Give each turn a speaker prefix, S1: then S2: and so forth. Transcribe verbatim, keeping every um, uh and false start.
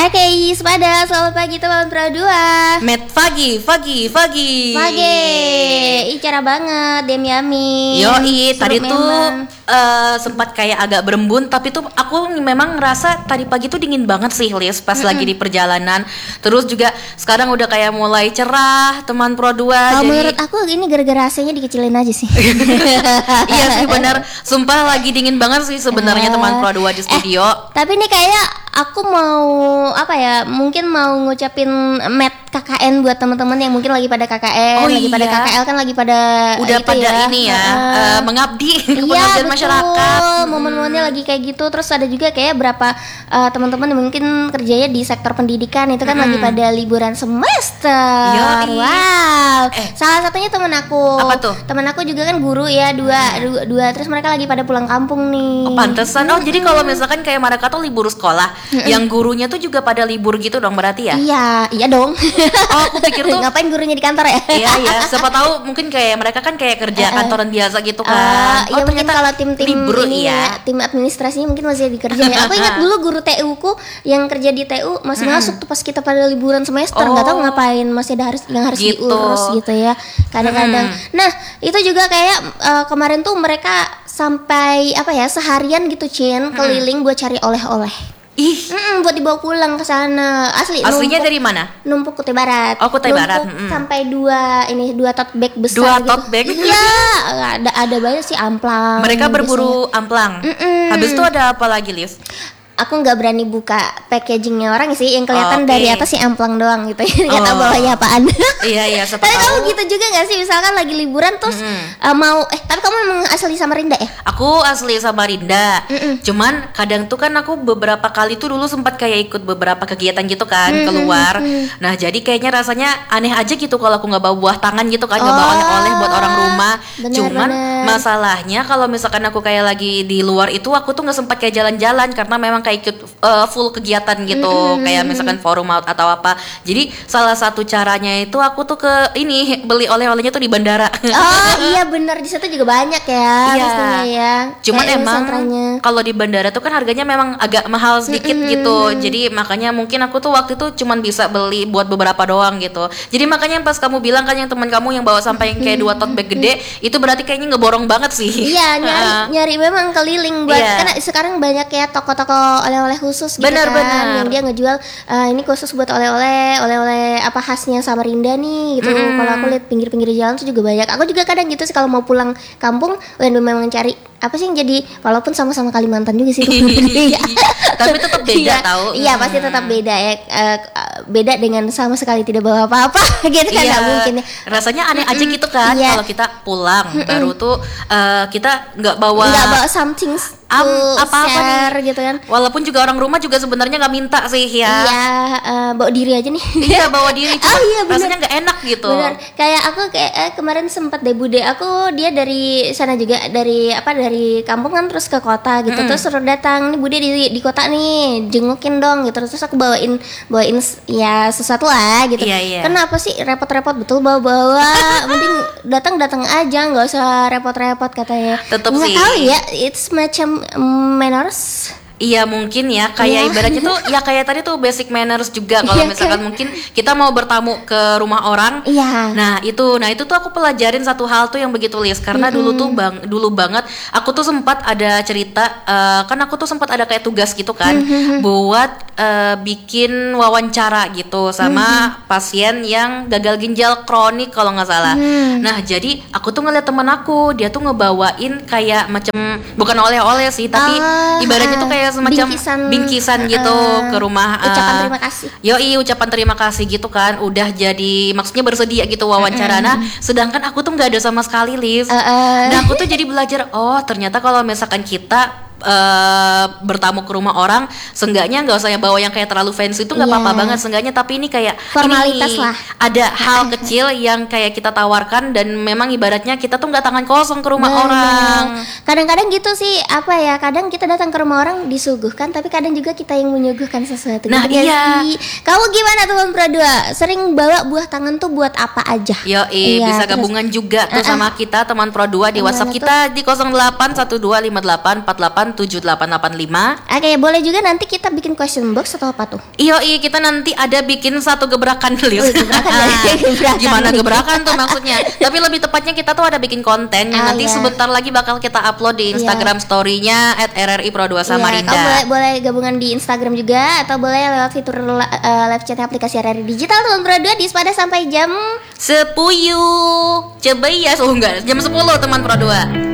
S1: Oke, sepada selamat pagi teman Pro dua.
S2: Met Fagi, Fagi, Fagi.
S1: Pagi. Ih, cerah banget, Dem Yami.
S2: Yoi, tadi
S1: Seru
S2: tuh
S1: memang.
S2: uh, sempat kayak agak berembun, tapi tuh aku memang ngerasa tadi pagi tuh dingin banget sih, Lis, pas
S1: Mm-mm.
S2: lagi di perjalanan. Terus juga sekarang udah kayak mulai cerah, teman Pro dua.
S1: Kalau
S2: jadi
S1: menurut aku ini gara-gara A C-nya dikecilin aja sih.
S2: iya sih benar. Sumpah lagi dingin banget sih sebenarnya
S1: Eh,
S2: teman Pro dua di studio.
S1: Eh, tapi ini kayak aku mau apa ya? Mungkin mau ngucapin met K K N buat teman-teman yang mungkin lagi pada K K N,
S2: Oh
S1: lagi pada
S2: iya.
S1: K K L kan lagi pada
S2: Udah
S1: itu
S2: pada
S1: ya.
S2: ini ya,
S1: Heeh.
S2: uh, mengabdi
S1: Iya
S2: pengabdian
S1: betul,
S2: masyarakat.
S1: momen-momennya lagi kayak gitu. Terus ada juga kayak berapa uh, teman-teman yang mungkin kerjanya di sektor pendidikan itu kan
S2: Mm-mm.
S1: lagi pada liburan semester.
S2: Yoi.
S1: Wow.
S2: Eh.
S1: Salah satunya teman aku.
S2: Apa tuh?
S1: Teman aku juga kan guru ya dua, dua, dua. Terus mereka lagi pada pulang kampung nih.
S2: Oh, pantesan. Oh, jadi kalau misalkan kayak mereka tuh libur sekolah, yang gurunya tuh juga pada libur gitu dong berarti ya?
S1: Iya, iya dong.
S2: Oh, aku pikir tuh
S1: Ngapain gurunya di kantor ya?
S2: iya iya, siapa tahu mungkin kayak mereka kan kayak kerja
S1: Eh, eh.
S2: kantoran biasa gitu
S1: Ah,
S2: kan.
S1: iya mungkin kalau tim-tim
S2: libur
S1: ini
S2: ya.
S1: ya, tim administrasinya mungkin masih dikerja ya. Aku ingat dulu guru T U ku yang kerja di T U masih
S2: Hmm.
S1: masuk tuh pas kita pada liburan semester,
S2: Oh.
S1: nggak tahu ngapain, masih ada harus yang harus
S2: Gitu.
S1: diurus gitu ya. Kadang-kadang.
S2: Hmm.
S1: Nah, itu juga kayak eh, kemarin tuh mereka sampai apa ya, seharian gitu Cin, keliling buat cari oleh-oleh.
S2: Ih,
S1: Mm-mm, buat dibawa pulang ke sana. Asli
S2: aslinya
S1: numpuk,
S2: dari mana?
S1: numpuk Kutai Barat.
S2: Oh, Kutai Barat,
S1: Numpuk
S2: mm-mm.
S1: sampai dua ini dua tote bag besar
S2: Dua
S1: gitu.
S2: tote bag?
S1: Iya, ada ada banyak sih amplang.
S2: Mereka
S1: biasanya.
S2: berburu amplang.
S1: Mm-mm.
S2: Habis itu ada apa lagi, Liv?
S1: Aku nggak berani buka packagingnya orang sih, yang kelihatan
S2: Oke.
S1: dari atas sih amplang doang gitu. Nggak tahu
S2: Oh.
S1: bawahnya apaan.
S2: Iya iya, siapa
S1: Tapi kamu
S2: tahu.
S1: gitu juga nggak sih, misalkan lagi liburan terus
S2: Mm-mm.
S1: eh, mau eh tapi kamu emang asli Samarinda ya?
S2: Aku asli Samarinda.
S1: Mm-mm.
S2: Cuman kadang tuh kan aku beberapa kali tuh dulu sempat kayak ikut beberapa kegiatan gitu kan
S1: Mm-mm,
S2: keluar.
S1: mm-mm.
S2: Nah, jadi kayaknya rasanya aneh aja gitu kalau aku nggak bawa buah tangan gitu kan, nggak
S1: Oh,
S2: bawa oleh-oleh buat orang rumah.
S1: benar,
S2: Cuman
S1: benar.
S2: masalahnya kalau misalkan aku kayak lagi di luar itu aku tuh nggak sempat kayak jalan-jalan karena memang kayak ikut uh, full kegiatan gitu,
S1: Mm-mm.
S2: kayak misalkan forum out atau apa. Jadi salah satu caranya itu aku tuh ke ini beli oleh-olehnya tuh di bandara.
S1: Oh iya benar, di situ juga banyak ya
S2: Iya.
S1: pastinya ya.
S2: Cuman
S1: Kayak
S2: emang
S1: sentranya.
S2: kalau di bandara tuh kan harganya memang agak mahal sedikit gitu. Jadi makanya mungkin aku tuh waktu itu cuman bisa beli buat beberapa doang gitu. Jadi makanya pas kamu bilang kan yang teman kamu yang bawa sampai yang kayak dua tote bag gede, itu berarti kayaknya ngeborong banget sih.
S1: Iya, nyari
S2: Heeh.
S1: nyari memang keliling buat
S2: Iya.
S1: karena sekarang banyak ya toko-toko oleh-oleh khusus gitu
S2: Benar,
S1: kan,
S2: benar.
S1: yang dia ngejual eh, ini khusus buat oleh-oleh, oleh-oleh apa khasnya Samarinda nih gitu.
S2: Mm.
S1: Kalau aku lihat pinggir-pinggir jalan tuh juga banyak. Aku juga kadang gitu sih kalau mau pulang kampung, dan memang cari apa sih yang jadi, walaupun sama-sama Kalimantan juga sih. Iya.
S2: Tapi tetap beda
S1: Iya,
S2: tahu.
S1: Iya, pasti
S2: Hmm.
S1: tetap beda ya. Eh, beda dengan sama sekali tidak bawa apa-apa gitu kan,
S2: Iya,
S1: nggak mungkin ya.
S2: rasanya aneh aja gitu kan
S1: Iya.
S2: kalau kita pulang baru tuh eh, kita nggak bawa
S1: Nggak bawa something
S2: Am-
S1: to
S2: apa-apa nih.
S1: share gitu kan.
S2: Walaupun juga orang rumah juga sebenarnya nggak minta sih ya.
S1: Iya, eh, bawa diri aja nih.
S2: Iya, bawa diri cuma
S1: Oh iya, bener.
S2: rasanya nggak enak gitu.
S1: Bener. Kayak aku kayak eh, kemarin sempat deh bude aku, dia dari sana juga, dari apa dari kampung kan terus ke kota gitu.
S2: Mm-mm.
S1: Terus suruh datang nih bude di di kota nih, jengukin dong gitu. Terus aku bawain bawain s- ya sesuatu lah gitu.
S2: Iya, iya.
S1: Kenapa sih repot-repot betul bawa-bawa? Mending datang-datang aja, nggak usah repot-repot katanya.
S2: Tetep
S1: Nggak
S2: sih.
S1: tahu ya, it's macam mm, manners.
S2: Iya mungkin ya, kayak
S1: Iya.
S2: ibaratnya tuh ya kayak tadi tuh basic manners juga kalau
S1: Iya,
S2: misalkan
S1: kan?
S2: mungkin kita mau bertamu ke rumah orang.
S1: Iya.
S2: Nah itu, nah itu tuh aku pelajarin satu hal tuh yang begitu Lis, karena dulu tuh bang, dulu banget aku tuh sempat ada cerita, eh, kan aku tuh sempat ada kayak tugas gitu kan, buat eh, bikin wawancara gitu sama pasien yang gagal ginjal kronik kalau nggak salah. Nah jadi aku tuh ngeliat teman aku, dia tuh ngebawain kayak macam bukan oleh-oleh sih, tapi
S1: Ah,
S2: ibaratnya tuh kayak semacam
S1: bingkisan,
S2: bingkisan gitu
S1: eh,
S2: ke rumah.
S1: ucapan
S2: eh,
S1: terima kasih.
S2: Yoi, ucapan terima kasih gitu kan, udah jadi maksudnya bersedia gitu wawancara. Nah, sedangkan aku tuh nggak ada sama sekali, Liv.
S1: Eh, eh.
S2: Nah, aku tuh jadi belajar, oh ternyata kalau misalkan kita eh, bertamu ke rumah orang, seenggaknya nggak usah yang bawa yang kayak terlalu fancy itu nggak
S1: Iya.
S2: apa-apa banget, seenggaknya tapi ini kayak
S1: Formalitas
S2: ini,
S1: lah.
S2: ada hal kecil yang kayak kita tawarkan dan memang ibaratnya kita tuh nggak tangan kosong ke rumah
S1: Bener.
S2: orang.
S1: Kadang-kadang gitu sih, apa ya, kadang kita datang ke rumah orang disuguhkan, tapi kadang juga kita yang menyuguhkan sesuatu.
S2: Nah,
S1: gitu nggak
S2: iya.
S1: sih? Kamu gimana teman Pro dua? Sering bawa buah tangan tuh buat apa aja?
S2: Yoi,
S1: Iya,
S2: bisa
S1: terus-
S2: gabungan juga tuh
S1: Uh-uh.
S2: sama kita teman Pro dua di
S1: Gimana
S2: WhatsApp
S1: tuh?
S2: kita di nol delapan satu dua lima delapan empat delapan delapan tujuh delapan delapan lima.
S1: Oke, boleh juga nanti kita bikin question box atau apa tuh?
S2: Iyo, iya kita nanti ada bikin satu gebrakan Lis.
S1: Oh, gebrakan ya, gebrakan.
S2: Gimana gebrakan tuh maksudnya? Tapi lebih tepatnya kita tuh ada bikin konten yang
S1: Ah,
S2: nanti
S1: iya.
S2: sebentar lagi bakal kita upload di Instagram story-nya at r r i pro dua
S1: Iya,
S2: Samarinda.
S1: kamu boleh, boleh gabungan di Instagram juga atau boleh lewat fitur la- eh, live chat aplikasi R R I Digital teman Pro dua di Spada sampai jam
S2: Sepuyuh. Coba ya, oh enggak, jam sepuluh teman Pro dua.